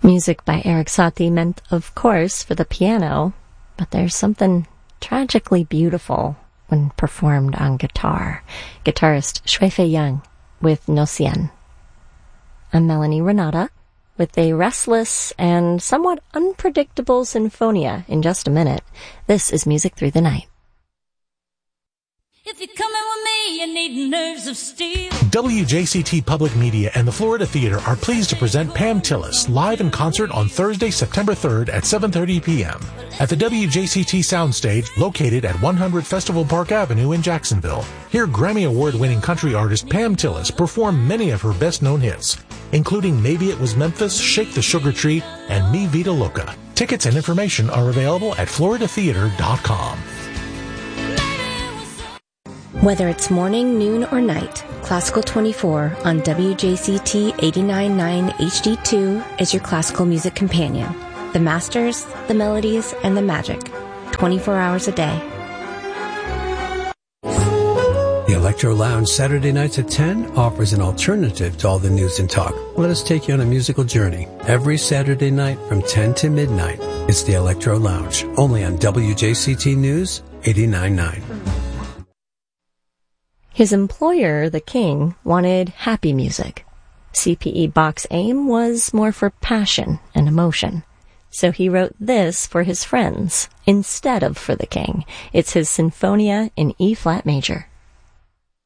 Music by Erik Satie meant, of course, for the piano, but there's something tragically beautiful when performed on guitar. Guitarist Shui-Fei Young with No Cien. I'm Melanie Renata with a restless and somewhat unpredictable sinfonia in just a minute. This is Music Through the Night. If you're coming with me, you need nerves of steel. WJCT Public Media and the Florida Theater are pleased to present Pam Tillis live in concert on Thursday, September 3rd at 7:30 p.m. at the WJCT Soundstage located at 100 Festival Park Avenue in Jacksonville. Hear Grammy Award-winning country artist Pam Tillis perform many of her best-known hits, including Maybe It Was Memphis, Shake the Sugar Tree, and Mi Vida Loca. Tickets and information are available at floridatheater.com. Whether it's morning, noon, or night, Classical 24 on WJCT 89.9 HD2 is your classical music companion. The masters, the melodies, and the magic. 24 hours a day. The Electro Lounge Saturday nights at 10 offers an alternative to all the news and talk. Let us take you on a musical journey. Every Saturday night from 10 to midnight, it's the Electro Lounge, only on WJCT News 89.9. His employer, the king, wanted happy music. CPE Bach's aim was more for passion and emotion. So he wrote this for his friends instead of for the king. It's his Sinfonia in E-flat major.